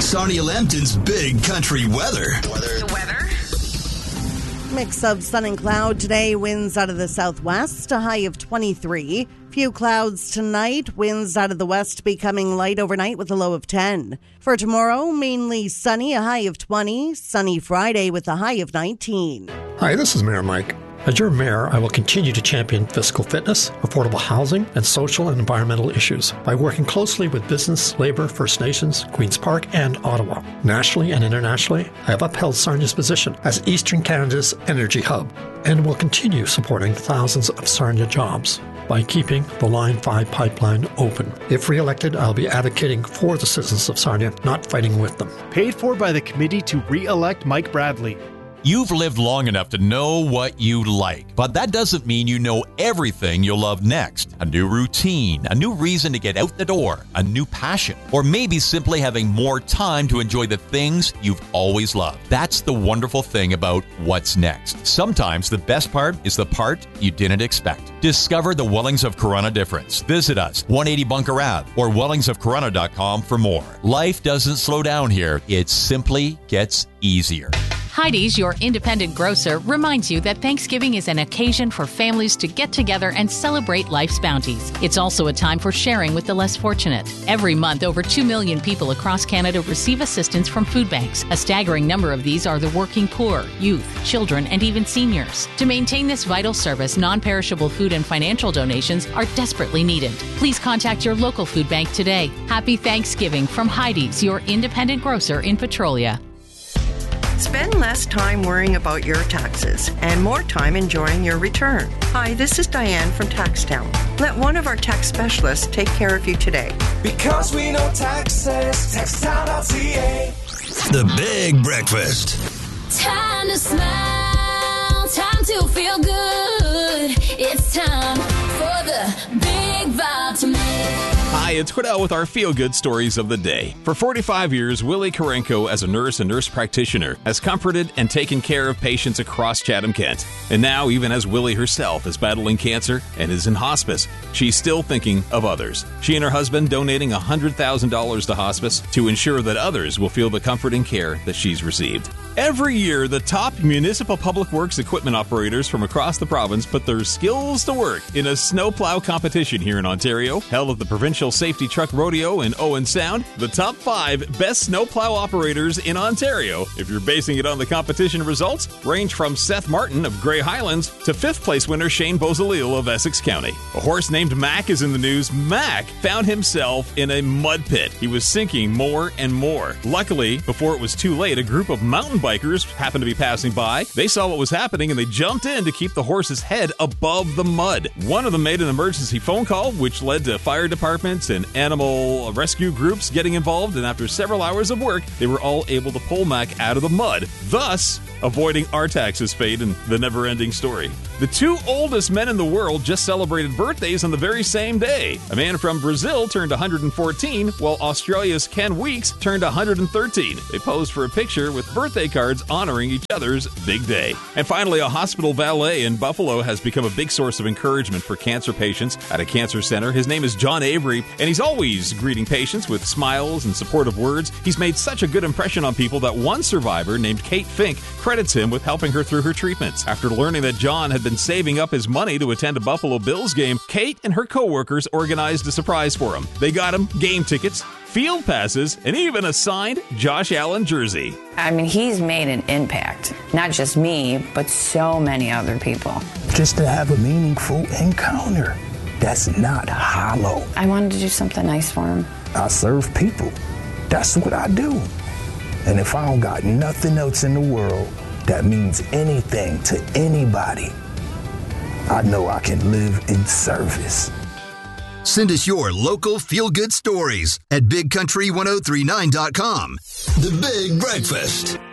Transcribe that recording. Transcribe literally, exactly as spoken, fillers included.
Sarnia Lambton's Big Country Weather. The weather? Mix of sun and cloud today, winds out of the southwest, a high of twenty-three. Few clouds tonight, winds out of the west becoming light overnight with a low of ten. For tomorrow, mainly sunny, a high of twenty. Sunny Friday with a high of nineteen. Hi, this is Mayor Mike. As your mayor, I will continue to champion fiscal fitness, affordable housing, and social and environmental issues by working closely with business, labor, First Nations, Queen's Park, and Ottawa. Nationally and internationally, I have upheld Sarnia's position as Eastern Canada's energy hub and will continue supporting thousands of Sarnia jobs by keeping the Line five pipeline open. If re-elected, I'll be advocating for the citizens of Sarnia, not fighting with them. Paid for by the committee to re-elect Mike Bradley. You've lived long enough to know what you like, but that doesn't mean you know everything you'll love next. A new routine, a new reason to get out the door, a new passion, or maybe simply having more time to enjoy the things you've always loved. That's the wonderful thing about what's next. Sometimes the best part is the part you didn't expect. Discover the Wellings of Corunna difference. Visit us, one eighty Bunker Ave, or wellings of corunna dot com for more. Life doesn't slow down here. It simply gets easier. Heidi's, your independent grocer, reminds you that Thanksgiving is an occasion for families to get together and celebrate life's bounties. It's also a time for sharing with the less fortunate. Every month, over two million people across Canada receive assistance from food banks. A staggering number of these are the working poor, youth, children, and even seniors. To maintain this vital service, non-perishable food and financial donations are desperately needed. Please contact your local food bank today. Happy Thanksgiving from Heidi's, your independent grocer in Petrolia. Spend less time worrying about your taxes and more time enjoying your return. Hi, this is Diane from TaxTown. Let one of our tax specialists take care of you today. Because we know taxes, taxtown dot c a. The Big Breakfast. Time to smile, time to feel good. It's time for the Big Vitamin. Hi, it's Quiddell with our feel-good stories of the day. For forty-five years, Willie Karenko, as a nurse and nurse practitioner, has comforted and taken care of patients across Chatham-Kent. And now, even as Willie herself is battling cancer and is in hospice, she's still thinking of others. She and her husband donating one hundred thousand dollars to hospice to ensure that others will feel the comfort and care that she's received. Every year, the top municipal public works equipment operators from across the province put their skills to work in a snowplow competition here in Ontario, held at the Provincial Safety Truck Rodeo in Owen Sound. The top five best snowplow operators in Ontario, if you're basing it on the competition results, range from Seth Martin of Grey Highlands to fifth place winner Shane Beausoleil of Essex County. A horse named Mac is in the news. Mac found himself in a mud pit. He was sinking more and more. Luckily, before it was too late, a group of mountain bikers happened to be passing by. They saw what was happening and they jumped in to keep the horse's head above the mud. One of them made an emergency phone call, which led to fire departments and animal rescue groups getting involved, and after several hours of work, they were all able to pull Mac out of the mud, thus avoiding Artax's fate and the never-ending story. The two oldest men in the world just celebrated birthdays on the very same day. A man from Brazil turned one hundred fourteen, while Australia's Ken Weeks turned one hundred thirteen. They posed for a picture with birthday cards honoring each other's big day. And finally, a hospital valet in Buffalo has become a big source of encouragement for cancer patients at a cancer center. His name is John Avery, and he's always greeting patients with smiles and supportive words. He's made such a good impression on people that one survivor named Kate Fink credits him with helping her through her treatments. After learning that John had been saving up his money to attend a Buffalo Bills game, Kate and her coworkers organized a surprise for him. They got him game tickets, field passes, and even a signed Josh Allen jersey. I mean, he's made an impact. Not just me, but so many other people. Just to have a meaningful encounter that's not hollow. I wanted to do something nice for him. I serve people. That's what I do. And if I don't got nothing else in the world that means anything to anybody, I know I can live in service. Send us your local feel-good stories at big country ten thirty-nine dot com. The Big Breakfast.